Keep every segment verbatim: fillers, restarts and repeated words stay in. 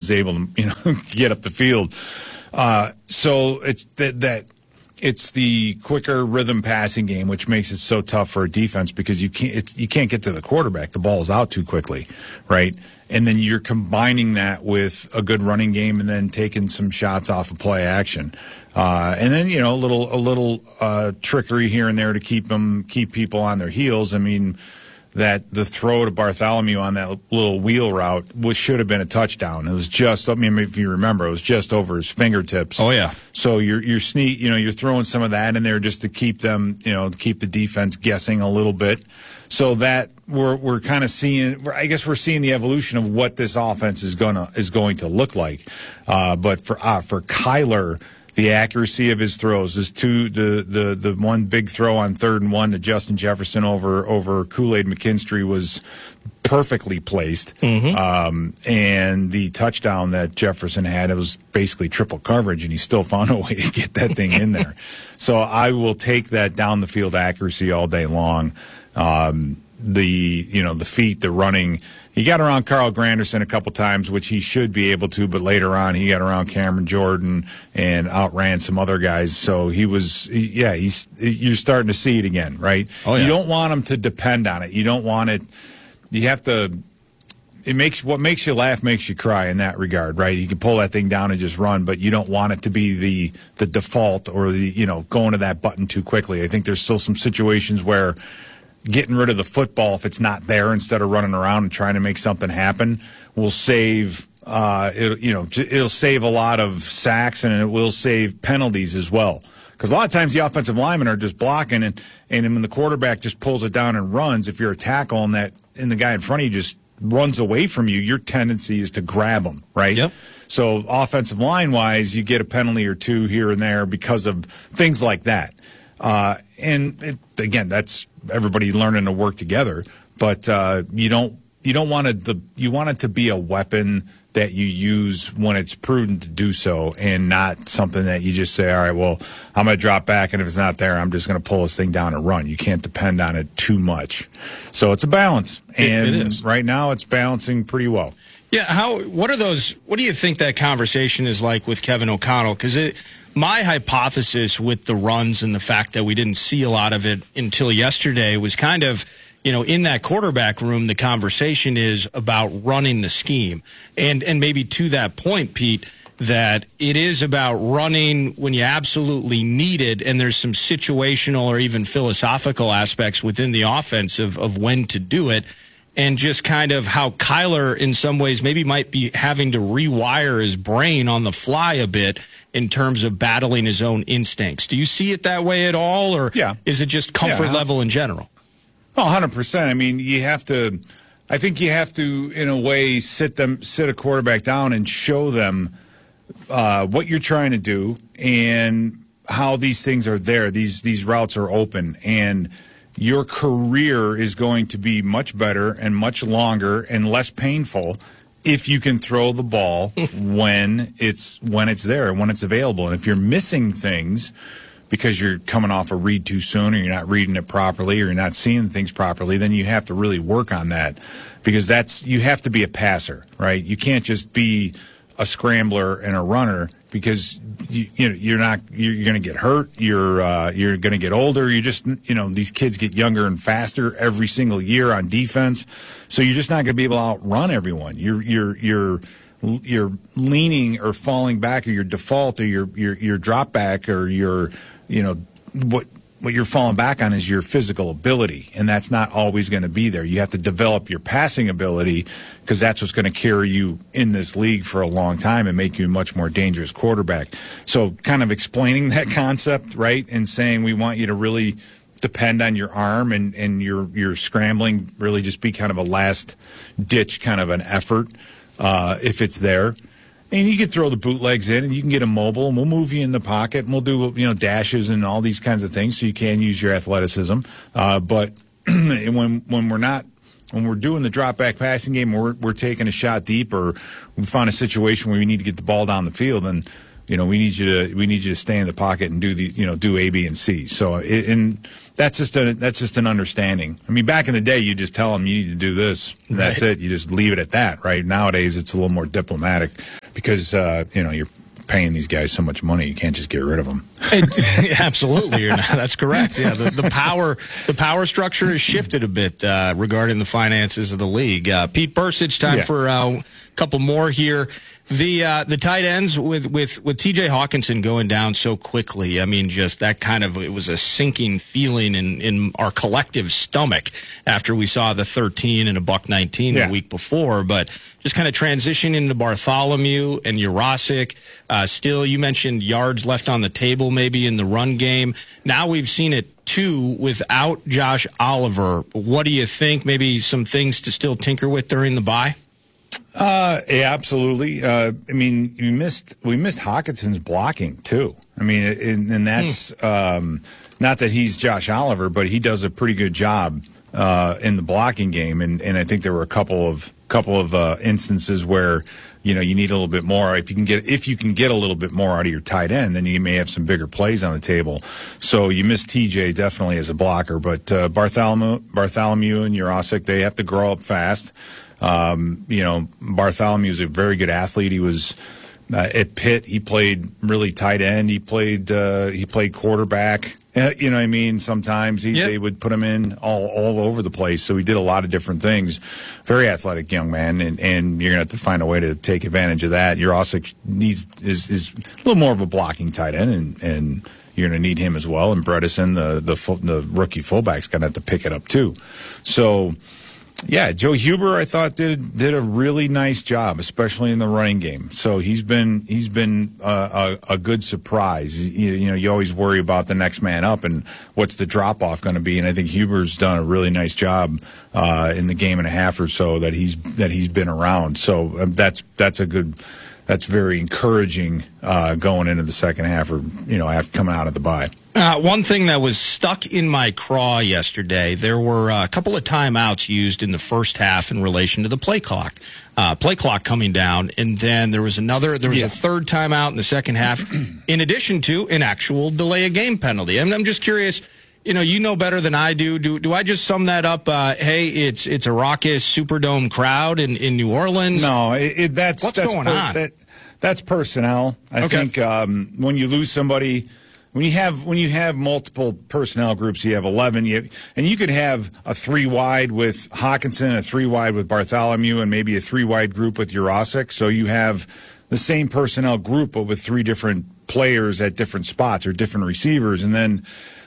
was able to, you know, get up the field. Uh, so it's that, that it's the quicker rhythm passing game, which makes it so tough for a defense because you can't it's, you can't get to the quarterback. The ball is out too quickly, right? And then you're combining that with a good running game and then taking some shots off of play action. Uh, and then, you know, a little, a little, uh, trickery here and there to keep them, keep people on their heels. I mean, that the throw to Bartholomew on that little wheel route was, should have been a touchdown. It was just, I mean, if you remember, it was just over his fingertips. Oh, yeah. So you're, you're sneak, you know, you're throwing some of that in there just to keep them, you know, to keep the defense guessing a little bit. So that we're, we're kind of seeing, I guess we're seeing the evolution of what this offense is gonna, is going to look like. Uh, but for, uh, for Kyler, the accuracy of his throws, his two, the, the, the one big throw on third and one to Justin Jefferson over, over Kool-Aid McKinstry was perfectly placed. Mm-hmm. Um, and the touchdown that Jefferson had, it was basically triple coverage, and he still found a way to get that thing in there. So I will take that down the field accuracy all day long. Um, the, you know, the feet, the running. He got around Carl Granderson a couple times, which he should be able to, but later on he got around Cameron Jordan and outran some other guys. So he was, yeah, he's, you're starting to see it again, right? Oh, yeah. You don't want him to depend on it. You don't want it, you have to, it makes, what makes you laugh makes you cry in that regard, right? You can pull that thing down and just run, but you don't want it to be the, the default or the, you know, going to that button too quickly. I think there's still some situations where getting rid of the football, if it's not there, instead of running around and trying to make something happen, will save, uh, it, you know, it'll save a lot of sacks and it will save penalties as well. Because a lot of times the offensive linemen are just blocking, and, and when the quarterback just pulls it down and runs, if you're a tackle and that and the guy in front of you just runs away from you, your tendency is to grab him, right? Yep. So offensive line-wise, you get a penalty or two here and there because of things like that. Uh, and it, again, that's everybody learning to work together. But uh, you don't you don't want it the you want it to be a weapon that you use when it's prudent to do so, and not something that you just say, all right, well, I'm going to drop back, and if it's not there, I'm just going to pull this thing down and run. You can't depend on it too much. So it's a balance, and it, it is. Right now it's balancing pretty well. Yeah, how? What are those? What do you think that conversation is like with Kevin O'Connell? Because my hypothesis with the runs and the fact that we didn't see a lot of it until yesterday was kind of, you know, in that quarterback room, the conversation is about running the scheme. And and maybe to that point, Pete, that it is about running when you absolutely need it, and there's some situational or even philosophical aspects within the offense of, of when to do it. And just kind of how Kyler, in some ways, maybe might be having to rewire his brain on the fly a bit in terms of battling his own instincts. Do you see it that way at all, or yeah. is it just comfort yeah. level in general? Oh, one hundred percent. I mean, you have to – I think you have to, in a way, sit them, sit a quarterback down and show them uh, what you're trying to do and how these things are there. These these routes are open, and – your career is going to be much better and much longer and less painful if you can throw the ball when it's when it's there and when it's available. And if you're missing things because you're coming off a read too soon, or you're not reading it properly, or you're not seeing things properly, then you have to really work on that, because that's you have to be a passer, right? You can't just be a scrambler and a runner, because you, you know you're not you're, you're going to get hurt. You're uh, you're going to get older. You just you know these kids get younger and faster every single year on defense, so you're just not going to be able to outrun everyone. You're you're you're you're leaning or falling back, or your default, or your your your drop back, or your you know what. What you're falling back on is your physical ability, and that's not always going to be there. You have to develop your passing ability, because that's what's going to carry you in this league for a long time and make you a much more dangerous quarterback. So kind of explaining that concept, right, and saying we want you to really depend on your arm, and, and your, your scrambling really just be kind of a last-ditch kind of an effort uh, if it's there. And you can throw the bootlegs in, and you can get them mobile, and we'll move you in the pocket, and we'll do you know dashes and all these kinds of things, so you can use your athleticism. Uh, but when when we're not when we're doing the drop back passing game, we're we're taking a shot deep, or we find a situation where we need to get the ball down the field, and you know we need you to we need you to stay in the pocket and do the you know do A, B, and C. So it, and that's just a that's just an understanding. I mean, back in the day, you just tell them you need to do this, and that's right. it. You just leave it at that. Right nowadays, it's a little more diplomatic. because uh, you know you're paying these guys so much money, you can't just get rid of them. Absolutely, you're not, that's correct. Yeah, the, the power the power structure has shifted a bit uh, regarding the finances of the league. Uh, Pete Burcich, time yeah. for uh, a couple more here. The uh, the tight ends with, with, with T J Hawkinson going down so quickly. I mean, just that kind of, it was a sinking feeling in, in our collective stomach after we saw the thirteen and a buck nineteen yeah. the week before. But just kind of transitioning into Bartholomew and Jurasik. Uh, still, you mentioned yards left on the table maybe in the run game. Now we've seen it two without Josh Oliver. What do you think? Maybe some things to still tinker with during the bye? Uh, yeah, absolutely. Uh, I mean, you missed we missed Hawkinson's blocking too. I mean, and, and that's hmm. um, not that he's Josh Oliver, but he does a pretty good job uh, in the blocking game. And, and I think there were a couple of couple of uh, instances where you know you need a little bit more. If you can get if you can get a little bit more out of your tight end, then you may have some bigger plays on the table. So you miss T J definitely as a blocker, but uh, Bartholomew, Bartholomew and Jurasik, they have to grow up fast. Um, you know, Bartholomew is a very good athlete. He was uh, at Pitt. He played really tight end. He played uh, he played quarterback. Uh, you know what I mean? Sometimes he, yep. they would put him in all all over the place. So he did a lot of different things. Very athletic young man, and, and you're gonna have to find a way to take advantage of that. Jurasik needs is is a little more of a blocking tight end, and and you're going to need him as well. And Bredesen, the the, full, the rookie fullback's going to have to pick it up too. So. Yeah, Joe Huber, I thought did did a really nice job, especially in the running game. So he's been he's been uh, a, a good surprise. You, you know, you always worry about the next man up and what's the drop off going to be. And I think Huber's done a really nice job uh, in the game and a half or so that he's that he's been around. So um, that's that's a good. That's very encouraging uh, going into the second half, or you know, after coming out of the bye. Uh, one thing that was stuck in my craw yesterday, there were a couple of timeouts used in the first half in relation to the play clock. Uh, play clock coming down, and then there was another, there was yeah. a third timeout in the second half, in addition to an actual delay of game penalty. And I'm just curious, you know, you know better than I do. Do do I just sum that up? Uh, hey, it's it's a raucous Superdome crowd in, in New Orleans. No, it, it, that's what's that's going per, on. That, that's personnel. I okay. think um, when you lose somebody. When you have when you have multiple personnel groups, you have eleven, you have, and you could have a three wide with Hawkinson, a three wide with Bartholomew, and maybe a three wide group with Jurasik. So you have the same personnel group, but with three different players at different spots or different receivers, and then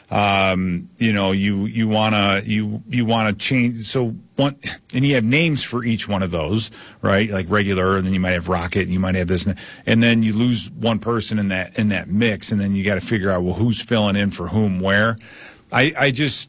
um, you know you you wanna you you wanna change. So one, and you have names for each one of those, right? Like regular, and then you might have Rocket, and you might have this, and, and then you lose one person in that in that mix, and then you got to figure out well who's filling in for whom where. I I just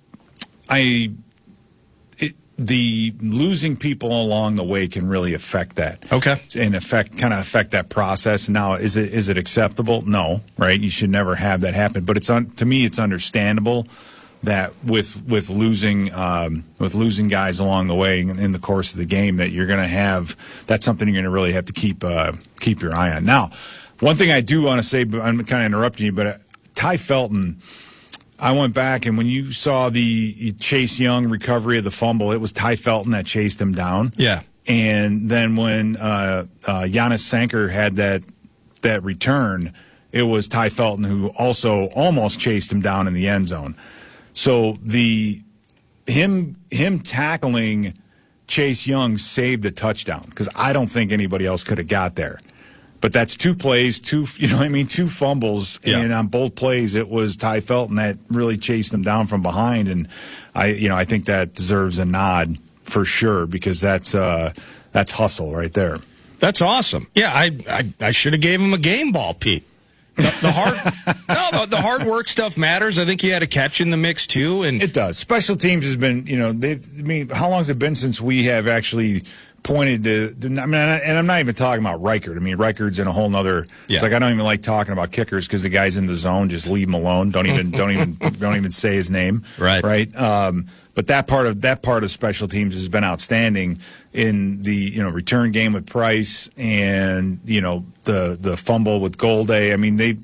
I it, the losing people along the way can really affect that. Okay, and affect kind of affect that process. Now, is it is it acceptable? No, right? You should never have that happen. But it's un, to me, it's understandable that with with losing um, with losing guys along the way in, in the course of the game, that you're going to have that's something you're going to really have to keep uh, keep your eye on. Now, one thing I do want to say, but I'm kind of interrupting you, but uh, Ty Felton, I went back and when you saw the Chase Young recovery of the fumble, it was Ty Felton that chased him down. Yeah, and then when uh, uh, Giannis Sanker had that that return, it was Ty Felton who also almost chased him down in the end zone. So the him him tackling Chase Young saved the touchdown because I don't think anybody else could have got there. But that's two plays, two you know what I mean, two fumbles, yeah. and on both plays it was Ty Felton that really chased him down from behind, and I you know I think that deserves a nod for sure because that's uh, that's hustle right there. That's awesome. Yeah, I I, I should have gave him a game ball, Pete. The, the hard, no, the, the hard work stuff matters. I think he had a catch in the mix too, and it does. Special teams has been, you know, they. I mean, how long has it been since we have actually pointed to? I mean, and I'm not even talking about Reichard. I mean, Reichard's in a whole nother. Yeah. It's like I don't even like talking about kickers because the guy's in the zone. Just leave him alone. Don't even, don't even, don't even say his name. Right, right. Um, but that part of that part of special teams has been outstanding in the you know return game with Price and you know the the fumble with Golday. I mean they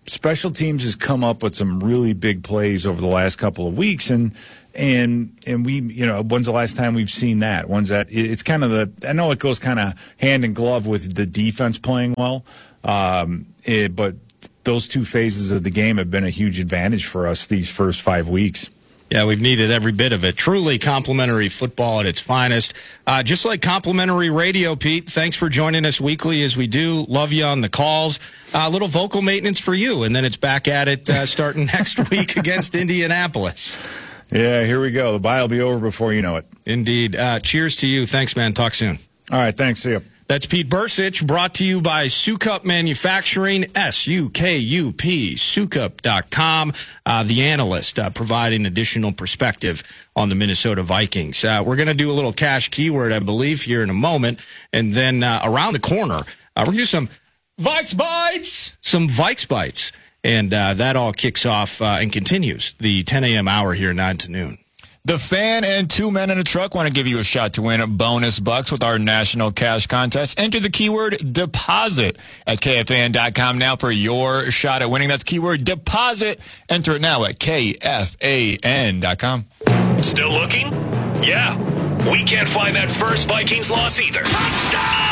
special teams has come up with some really big plays over the last couple of weeks, and and and we, you know, when's the last time we've seen that? When's that? It's kind of the, I know it goes kind of hand in glove with the defense playing well, um, it, but those two phases of the game have been a huge advantage for us these first five weeks. Yeah, we've needed every bit of it. Truly complimentary football at its finest. Uh, just like complimentary radio, Pete, thanks for joining us weekly as we do. Love you on the calls. A uh, little vocal maintenance for you, and then it's back at it uh, starting next week against Indianapolis. Yeah, here we go. The bye will be over before you know it. Indeed. Uh, cheers to you. Thanks, man. Talk soon. All right, thanks. See you. That's Pete Bercich, brought to you by Sukup Manufacturing, S U K U P, sukup dot com. Uh, the analyst uh, providing additional perspective on the Minnesota Vikings. Uh, we're going to do a little cash keyword, I believe, here in a moment. And then uh, around the corner, uh, we're going to do some Vikes Bites, some Vikes Bites. And uh, that all kicks off uh, and continues the ten a.m. hour here, nine to noon. The Fan and Two Men in a Truck want to give you a shot to win bonus bucks with our national cash contest. Enter the keyword deposit at K F A N dot com now for your shot at winning. That's keyword deposit. Enter it now at K F A N dot com. Still looking? Yeah. We can't find that first Vikings loss either. Touchdown!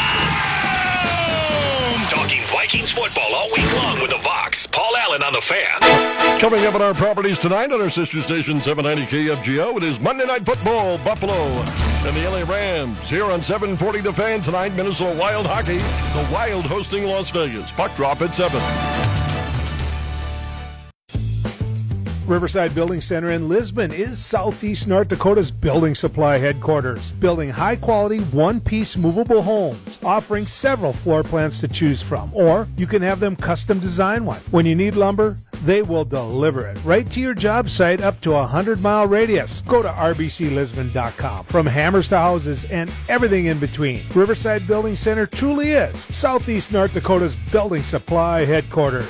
Talking Vikings football all week long with the Vox. Paul Allen on the Fan. Coming up on our properties tonight on our sister station seven ninety K F G O, it is Monday Night Football, Buffalo and the L A Rams. Here on seven forty The Fan tonight, Minnesota Wild Hockey. The Wild hosting Las Vegas. Puck drop at seven. Riverside Building Center in Lisbon is Southeast North Dakota's building supply headquarters, building high-quality, one-piece movable homes, offering several floor plans to choose from, or you can have them custom design one. When you need lumber, they will deliver it right to your job site up to a hundred-mile radius. Go to R B C Lisbon dot com. From hammers to houses and everything in between, Riverside Building Center truly is Southeast North Dakota's building supply headquarters.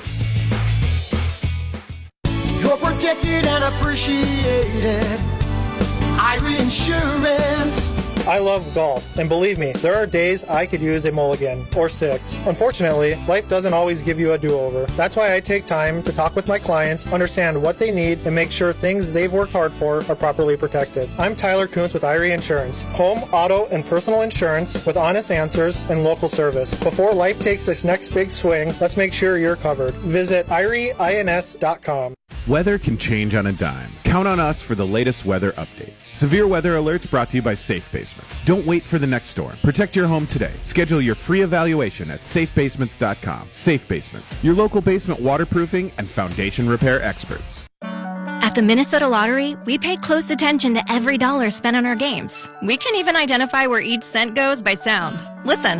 You're protected and appreciated. Irie Insurance. I love golf, and believe me, there are days I could use a mulligan, or six. Unfortunately, life doesn't always give you a do-over. That's why I take time to talk with my clients, understand what they need, and make sure things they've worked hard for are properly protected. I'm Tyler Kuntz with Irie Insurance. Home, auto, and personal insurance with honest answers and local service. Before life takes its next big swing, let's make sure you're covered. Visit Irie Ins dot com. Weather can change on a dime. Count on us for the latest weather updates. Severe weather alerts brought to you by Safe Basements. Don't wait for the next storm. Protect your home today. Schedule your free evaluation at safe basements dot com. Safe Basements, your local basement waterproofing and foundation repair experts. At the Minnesota Lottery, we pay close attention to every dollar spent on our games. We can even identify where each cent goes by sound. Listen.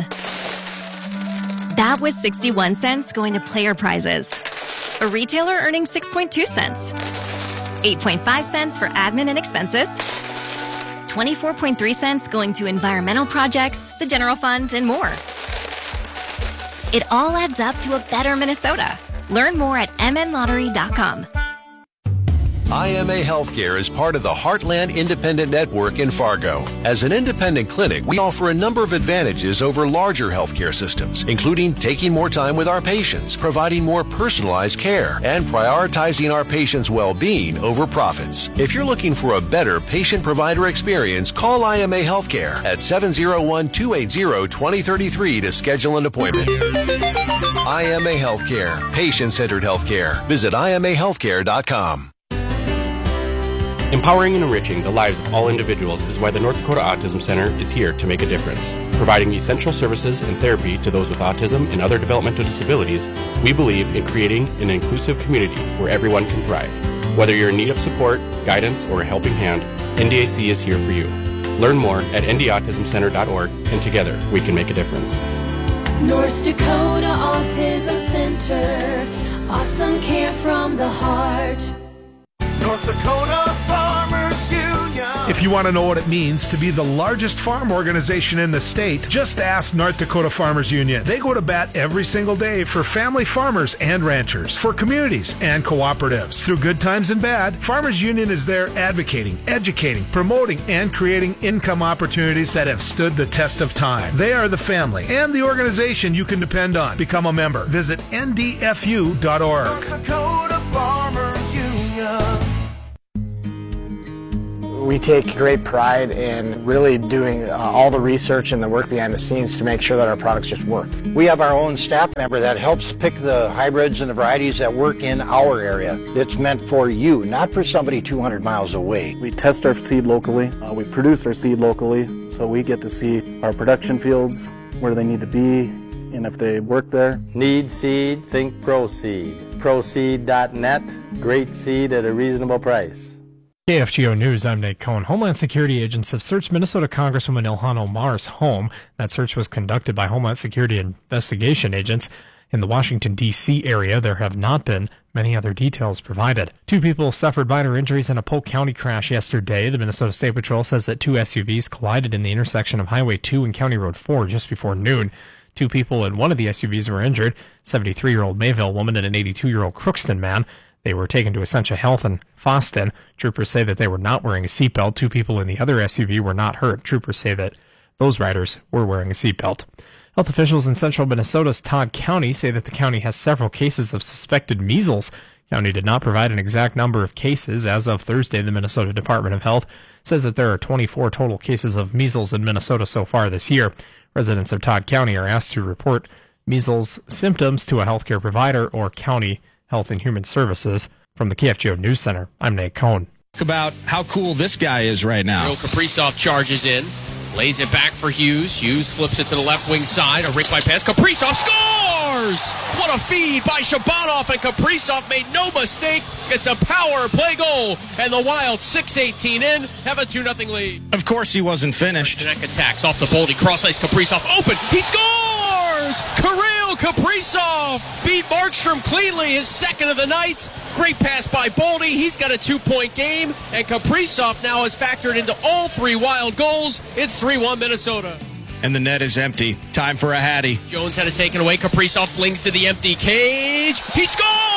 That was sixty-one cents going to player prizes. A retailer earning six point two cents. eight point five cents for admin and expenses. twenty-four point three cents going to environmental projects, the general fund, and more. It all adds up to a better Minnesota. Learn more at m n lottery dot com. I M A Healthcare is part of the Heartland Independent Network in Fargo. As an independent clinic, we offer a number of advantages over larger healthcare systems, including taking more time with our patients, providing more personalized care, and prioritizing our patients' well-being over profits. If you're looking for a better patient-provider experience, call I M A Healthcare at seven oh one, two eight zero, two oh three three to schedule an appointment. I M A Healthcare, patient-centered healthcare. Visit I M A healthcare dot com. Empowering and enriching the lives of all individuals is why the North Dakota Autism Center is here to make a difference. Providing essential services and therapy to those with autism and other developmental disabilities, we believe in creating an inclusive community where everyone can thrive. Whether you're in need of support, guidance, or a helping hand, N D A C is here for you. Learn more at n d autism center dot org, and together we can make a difference. North Dakota Autism Center. Awesome care from the heart. North Dakota Farmers Union. If you want to know what it means to be the largest farm organization in the state, just ask North Dakota Farmers Union. They go to bat every single day for family farmers and ranchers, for communities and cooperatives. Through good times and bad, Farmers Union is there advocating, educating, promoting, and creating income opportunities that have stood the test of time. They are the family and the organization you can depend on. Become a member. Visit N D F U dot org. North Dakota Farmers Union. We take great pride in really doing uh, all the research and the work behind the scenes to make sure that our products just work. We have our own staff member that helps pick the hybrids and the varieties that work in our area. It's meant for you, not for somebody two hundred miles away. We test our seed locally. Uh, we produce our seed locally, so we get to see our production fields, where they need to be, and if they work there. Need seed? Think ProSeed. ProSeed dot net. Great seed at a reasonable price. K F G O News, I'm Nate Cohn. Homeland Security agents have searched Minnesota Congresswoman Ilhan Omar's home. That search was conducted by Homeland Security investigation agents. In the Washington, D C area, there have not been many other details provided. Two people suffered minor injuries in a Polk County crash yesterday. The Minnesota State Patrol says that two S U Vs collided in the intersection of Highway two and County Road four just before noon. Two people in one of the S U Vs were injured, a seventy-three-year-old Mayville woman and an eighty-two-year-old Crookston man. They were taken to Essentia Health in Foston. Troopers say that they were not wearing a seatbelt. Two people in the other S U V were not hurt. Troopers say that those riders were wearing a seatbelt. Health officials in central Minnesota's Todd County say that the county has several cases of suspected measles. The county did not provide an exact number of cases. As of Thursday, the Minnesota Department of Health says that there are twenty-four total cases of measles in Minnesota so far this year. Residents of Todd County are asked to report measles symptoms to a healthcare provider or county Health and Human Services. From the K F G O News Center, I'm Nate Cohn. About how cool this guy is right now. Kirill Kaprizov charges in, lays it back for Hughes. Hughes flips it to the left wing side. A rink by pass. Kaprizov scores! What a feed by Shabanov, and Kaprizov made no mistake. It's a power play goal, and the Wild six eighteen in have a two nothing lead. Of course he wasn't finished. Neck attacks off the Boldy. Cross ice. Kaprizov open. He scores! Kirill Kaprizov beat Markstrom cleanly, his second of the night. Great pass by Boldy. He's got a two-point game, and Kaprizov now has factored into all three Wild goals. It's three one Minnesota. And the net is empty. Time for a Hattie. Jones had it taken away. Kaprizov flings to the empty cage. He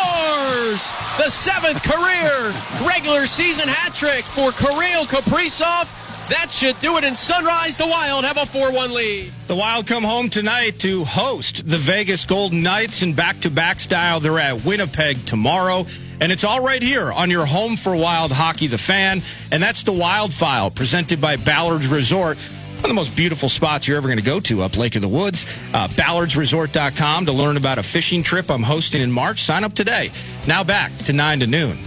scores! The seventh career regular season hat trick for Kirill Kaprizov. That should do it in Sunrise. The Wild have a four one lead. The Wild come home tonight to host the Vegas Golden Knights in back-to-back style. They're at Winnipeg tomorrow. And it's all right here on your home for Wild Hockey, The Fan. And that's the Wild File, presented by Ballards Resort. One of the most beautiful spots you're ever going to go to up Lake of the Woods. Uh, ballards resort dot com to learn about a fishing trip I'm hosting in March. Sign up today. Now back to nine to noon.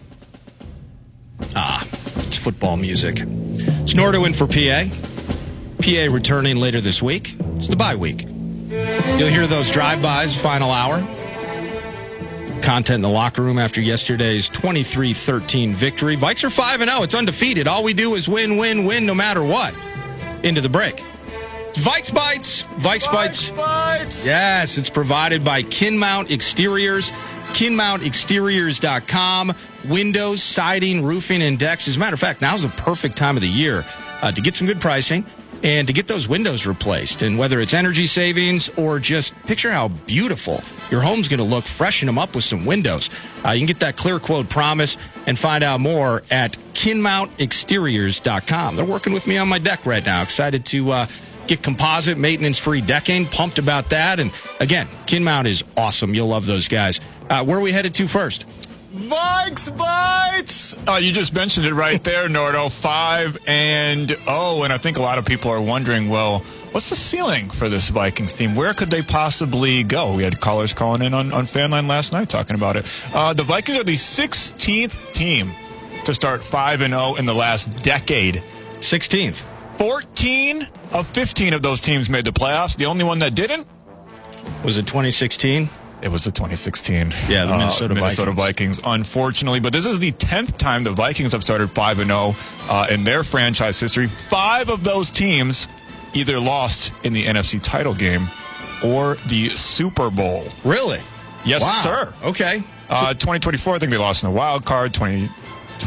Ah, it's football music. It's Nordo in for P A. P A returning later this week. It's the bye week. You'll hear those drive-bys, final hour. Content in the locker room after yesterday's twenty-three thirteen victory. Vikes are five and oh. It's undefeated. All we do is win, win, win no matter what. Into the break. It's Vikes Bites. Vikes Bites. Bites. Yes, it's provided by Kinmount Exteriors. Kinmount Exteriors dot com. Windows, siding, roofing, and decks. As a matter of fact, now's the perfect time of the year uh, to get some good pricing and to get those windows replaced. And whether it's energy savings or just picture how beautiful your home's going to look, freshen them up with some windows. Uh, you can get that clear quote promise and find out more at Kinmount Exteriors dot com. They're working with me on my deck right now. Excited to uh, get composite maintenance-free decking. Pumped about that. And again, Kinmount is awesome. You'll love those guys. Uh, where are we headed to first? Vikes Bites! Uh, you just mentioned it right there, Nordo. Five and oh, and I think a lot of people are wondering, well, what's the ceiling for this Vikings team? Where could they possibly go? We had callers calling in on, on Fanline last night talking about it. Uh, the Vikings are the sixteenth team to start five and oh in the last decade. sixteenth. fourteen of fifteen of those teams made the playoffs. The only one that didn't? Was it twenty sixteen? It was the twenty sixteen yeah, the Minnesota, uh, Minnesota Vikings. Vikings, unfortunately. But this is the tenth time the Vikings have started five and oh uh, in their franchise history. Five of those teams either lost in the N F C title game or the Super Bowl. Really? Yes, wow. sir. Okay. Uh, twenty twenty-four, I think they lost in the wild card. twenty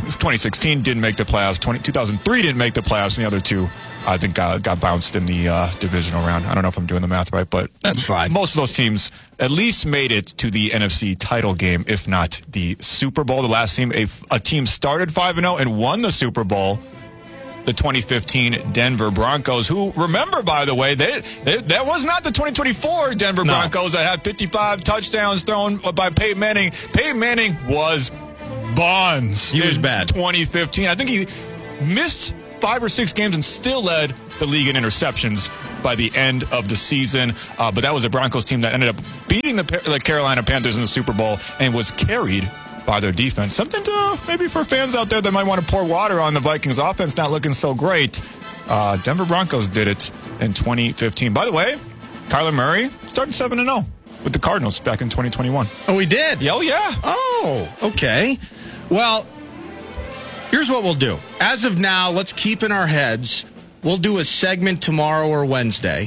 twenty sixteen didn't make the playoffs. twenty, two thousand three didn't make the playoffs, and the other two, I think, got, got bounced in the uh, divisional round. I don't know if I'm doing the math right, but that's fine. Most of those teams at least made it to the N F C title game, if not the Super Bowl. The last team, a, a team started five and oh and won the Super Bowl, the twenty fifteen Denver Broncos, who, remember, by the way, they, they that was not the twenty twenty-four Denver No. Broncos that had fifty-five touchdowns thrown by Peyton Manning. Peyton Manning was Bonds. He was in bad. twenty fifteen. I think he missed five or six games and still led the league in interceptions by the end of the season. Uh, but that was a Broncos team that ended up beating the, the Carolina Panthers in the Super Bowl and was carried by their defense. Something to maybe for fans out there that might want to pour water on the Vikings offense not looking so great. Uh, Denver Broncos did it in twenty fifteen. By the way, Kyler Murray started seven and oh with the Cardinals back in twenty twenty-one. Oh, he did? Oh, yeah. Oh, okay. Well, here's what we'll do. As of now, let's keep in our heads, we'll do a segment tomorrow or Wednesday.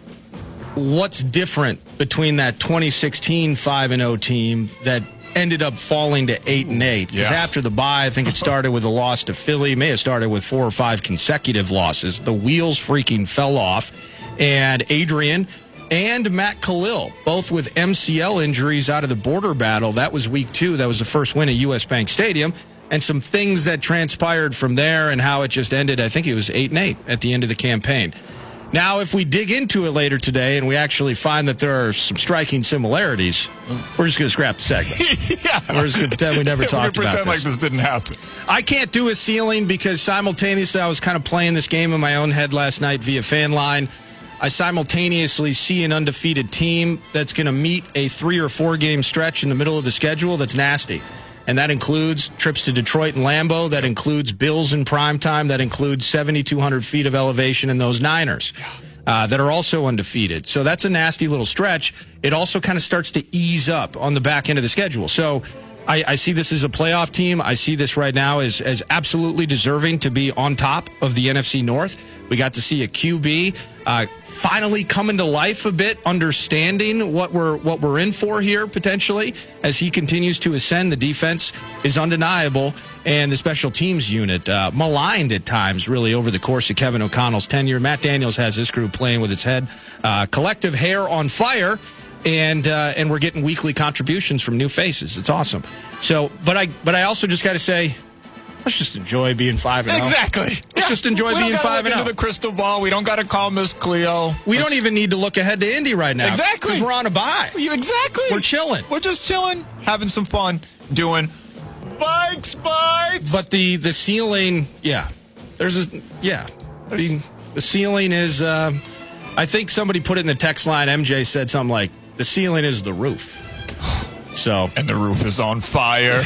What's different between that twenty sixteen five and oh team that ended up falling to eight and eight? Because Yeah. after the bye, I think it started with a loss to Philly, may have started with four or five consecutive losses. The wheels freaking fell off. And Adrian and Matt Khalil, both with M C L injuries out of the border battle. That was week two. That was the first win at U S Bank Stadium. And some things that transpired from there and how it just ended. I think it was eight and eight at the end of the campaign. Now, if we dig into it later today and we actually find that there are some striking similarities, we're just going to scrap the segment. yeah. We're just going to pretend we never We're gonna talked about pretend this. like this didn't happen. I can't do a ceiling because simultaneously I was kind of playing this game in my own head last night via fan line. I simultaneously see an undefeated team that's going to meet a three or four game stretch in the middle of the schedule that's nasty. And that includes trips to Detroit and Lambeau. That includes Bills in primetime. That includes seventy-two hundred feet of elevation in those Niners uh, that are also undefeated. So that's a nasty little stretch. It also kind of starts to ease up on the back end of the schedule. So I, I see this as a playoff team. I see this right now as, as absolutely deserving to be on top of the N F C North. We got to see a Q B uh, finally coming to life a bit, understanding what we're what we're in for here potentially as he continues to ascend. The defense is undeniable, and the special teams unit uh, maligned at times, really, over the course of Kevin O'Connell's tenure. Matt Daniels has this group playing with its head, uh, collective hair on fire. And uh, and we're getting weekly contributions from new faces. It's awesome. So, but I but I also just got to say, let's just enjoy being five and Exactly. Let's yeah. just enjoy we being don't five look and into oh. the crystal ball. We don't got to call Miss Cleo. We Let's- don't even need to look ahead to Indy right now. Exactly. Because we're on a bye. You, exactly. We're chilling. We're just chilling, having some fun, doing bikes, bites. But the the ceiling, yeah, there's a yeah, the the ceiling is. Uh, I think somebody put it in the text line. M J said something like, "The ceiling is the roof." So and the roof is on fire.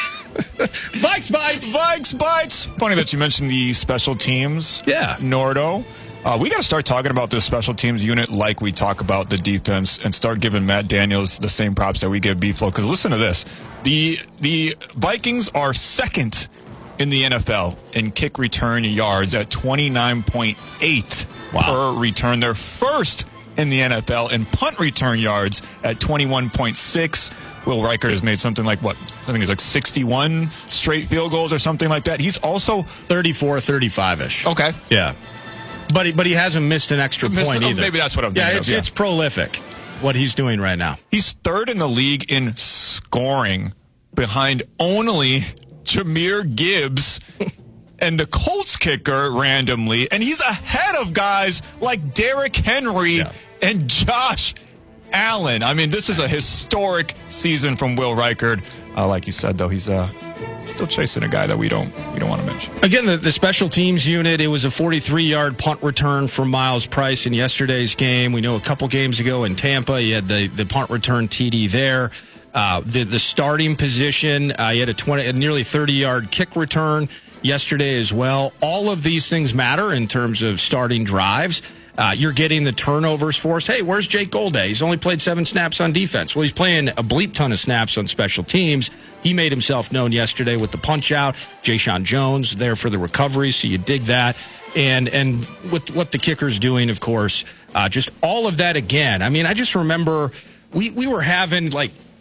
Vikes bites, Vikes bites. Funny that you mentioned the special teams. Yeah, Nordo. Uh, we got to start talking about this special teams unit like we talk about the defense, and start giving Matt Daniels the same props that we give B-Flow. Because listen to this: the the Vikings are second in the N F L in kick return yards at twenty-nine point eight wow. per return. They're first in the N F L in punt return yards at twenty-one point six. Will Reichert has made something like, what, I think it's like sixty-one straight field goals or something like that. He's also thirty-four, thirty-five-ish. Okay. Yeah. But he, but he hasn't missed an extra Missed- point oh, either. maybe that's what I'm yeah, thinking it's, of, yeah. it's prolific, what he's doing right now. He's third in the league in scoring behind only Jahmyr Gibbs and the Colts kicker randomly. And he's ahead of guys like Derrick Henry Yeah. and Josh Allen. I mean, this is a historic season from Will Reichert. Uh, like you said, though, he's uh, still chasing a guy that we don't we don't want to mention. Again, the, the special teams unit, it was a forty-three-yard punt return from Miles Price in yesterday's game. We know a couple games ago in Tampa, you had the, the punt return T D there. Uh, the, the starting position, uh, you had a, twenty, a nearly thirty-yard kick return yesterday as well. All of these things matter in terms of starting drives. Uh, you're getting the turnovers forced. Hey, where's Jake Golday? He's only played seven snaps on defense. Well, he's playing a bleep ton of snaps on special teams. He made himself known yesterday with the punch out. Jayshon Jones there for the recovery, so you dig that. And and with what the kicker's doing, of course, uh, just all of that again. I mean, I just remember we, we were having, like,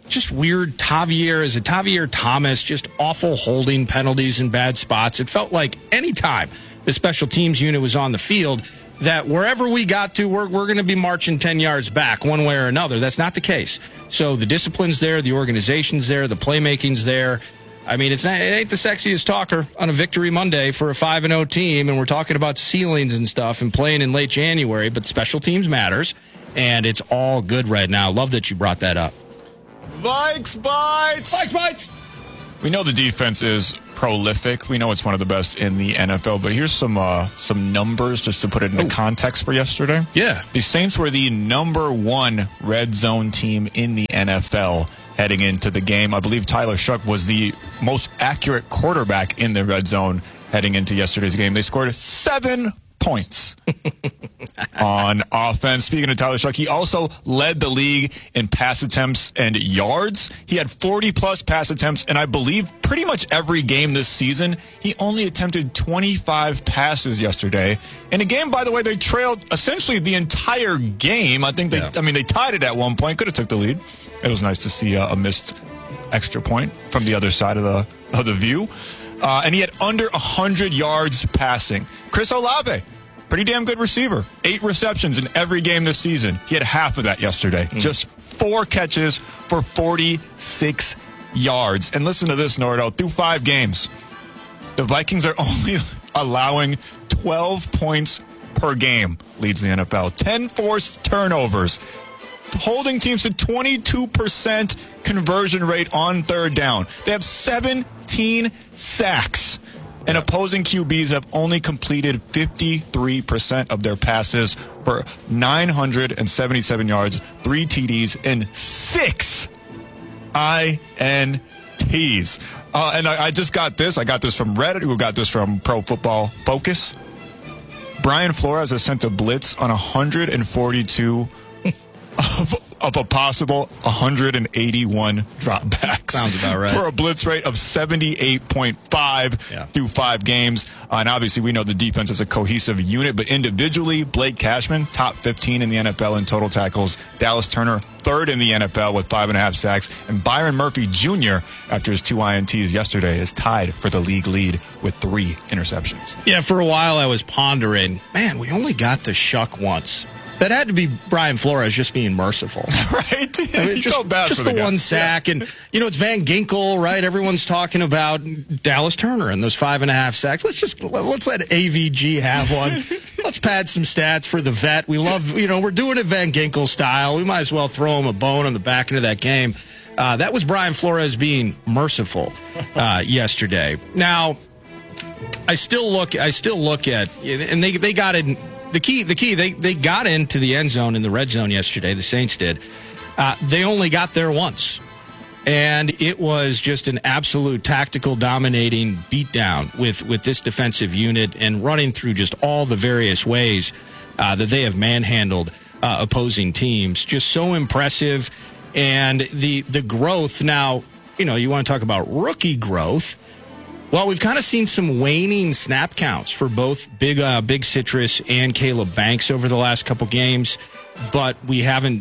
just weird Tavier, is it Tavier Thomas, just awful holding penalties in bad spots. It felt like any time the special teams unit was on the field, that wherever we got to, we're, we're going to be marching ten yards back one way or another. That's not the case. So the discipline's there, the organization's there, the playmaking's there. I mean, it's not, it ain't the sexiest talker on a Victory Monday for a five and oh team, and we're talking about ceilings and stuff and playing in late January, but special teams matters, and it's all good right now. Love that you brought that up. Vikes Bites! Vikes Bites! We know the defense is prolific. We know it's one of the best in the N F L, but here's some uh, some numbers just to put it into Ooh. context for yesterday. Yeah. The Saints were the number one red zone team in the N F L heading into the game. I believe Tyler Shuck was the most accurate quarterback in the red zone heading into yesterday's game. They scored seven points on offense. Speaking of Tyler Shuck, he also led the league in pass attempts and yards. He had forty plus pass attempts, and I believe pretty much every game this season, he only attempted twenty-five passes yesterday. In a game, by the way, they trailed essentially the entire game. I think they, yeah. I mean, they tied it at one point, could have took the lead. It was nice to see a, a missed extra point from the other side of the of the view. Uh, and he had under one hundred yards passing. Chris Olave, pretty damn good receiver. Eight receptions in every game this season. He had half of that yesterday. Mm. Just four catches for forty-six yards. And listen to this, Nordo. Through five games, the Vikings are only allowing twelve points per game, leads the N F L. ten forced turnovers, holding teams to twenty-two percent conversion rate on third down. They have seventeen sacks, and opposing Q Bs have only completed fifty-three percent of their passes for nine hundred seventy-seven yards, three T Ds, and six I N Ts. Uh, and I, I just got this. I got this from Reddit, who got this from Pro Football Focus. Brian Flores has sent a blitz on one hundred forty-two of, of a possible one hundred eighty-one dropbacks. Sounds about right. For a blitz rate of seventy-eight point five yeah. through five games. Uh, and obviously, we know the defense is a cohesive unit, but individually, Blake Cashman, top fifteen in the N F L in total tackles. Dallas Turner, third in the N F L with five and a half sacks. And Byron Murphy Junior, after his two I N Ts yesterday, is tied for the league lead with three interceptions. Yeah, for a while I was pondering, man, we only got to Shuck once. That had to be Brian Flores just being merciful. Right? I mean, just bad just for the, the one sack. Yeah. And, you know, it's Van Ginkel, right? Everyone's talking about Dallas Turner and those five and a half sacks. Let's just, let's let A V G have one. Let's pad some stats for the vet. We love, you know, we're doing it Van Ginkel style. We might as well throw him a bone on the back end of that game. Uh, that was Brian Flores being merciful uh, yesterday. Now, I still look, I still look at, and they, they got in. The key, the key, they, they got into the end zone in the red zone yesterday, the Saints did. Uh, they only got there once. And it was just an absolute tactical dominating beatdown with, with this defensive unit and running through just all the various ways uh, that they have manhandled uh, opposing teams. Just so impressive. And the, the growth now, you know, you want to talk about rookie growth. Well, we've kind of seen some waning snap counts for both Big uh, Big Citrus and Caleb Banks over the last couple games, but we haven't.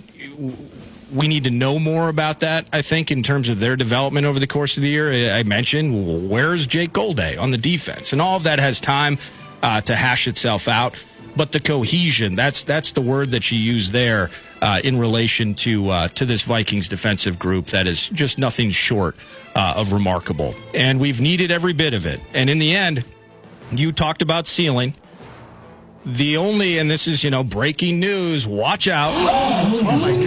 We need to know more about that, I think, in terms of their development over the course of the year. I mentioned, where's Jake Golday on the defense? And all of that has time uh, to hash itself out. But the cohesion, that's that's the word that you use there uh, in relation to uh, to this Vikings defensive group that is just nothing short uh, of remarkable. And we've needed every bit of it. And in the end, you talked about ceiling. The only, and this is, you know, breaking news, watch out. Oh, oh my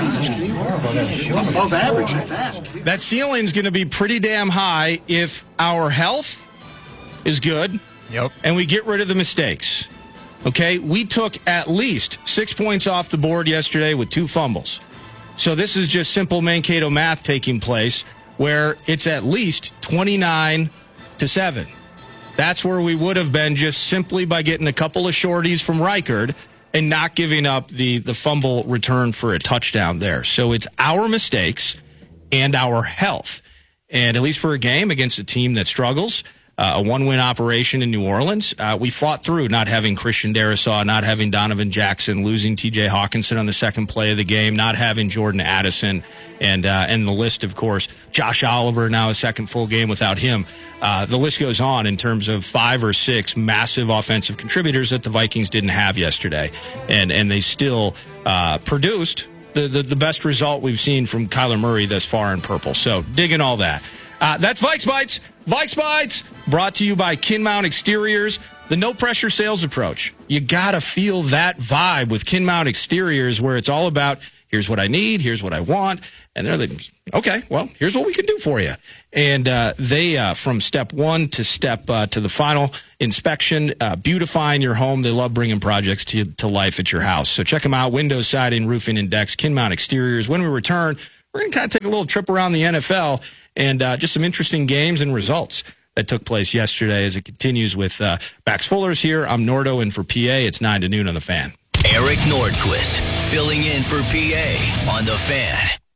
gosh. Above average at that. That ceiling's going to be pretty damn high if our health is good. Yep. And we get rid of the mistakes. Okay, we took at least six points off the board yesterday with two fumbles. So this is just simple Mankato math taking place where it's at least twenty-nine to seven. That's where we would have been just simply by getting a couple of shorties from Reichard and not giving up the, the fumble return for a touchdown there. So it's our mistakes and our health. And at least for a game against a team that struggles, uh, a one-win operation in New Orleans. Uh, we fought through not having Christian Darrisaw, not having Donovan Jackson, losing T J Hawkinson on the second play of the game, not having Jordan Addison, and uh, and the list, of course, Josh Oliver, now a second full game without him. Uh, the list goes on in terms of five or six massive offensive contributors that the Vikings didn't have yesterday, and and they still uh, produced The, the, the best result we've seen from Kyler Murray thus far in purple. So digging all that. Uh, that's Vikes Bites. Vikes Bites brought to you by Kinmount Exteriors, the no-pressure sales approach. You got to feel that vibe with Kinmount Exteriors, where it's all about, here's what I need, here's what I want. And they're like, okay, well, here's what we can do for you. And uh, they, uh, from step one to step uh, to the final inspection, uh, beautifying your home. They love bringing projects to, to life at your house. So check them out, windows, siding, roofing, and decks, Kinmount Exteriors. When we return, we're going to kind of take a little trip around the N F L and uh, just some interesting games and results that took place yesterday as it continues with uh, Bax Fuller's here. I'm Nordo, and for P A, it's nine to noon on The Fan. Eric Nordquist filling in for P A on The Fan.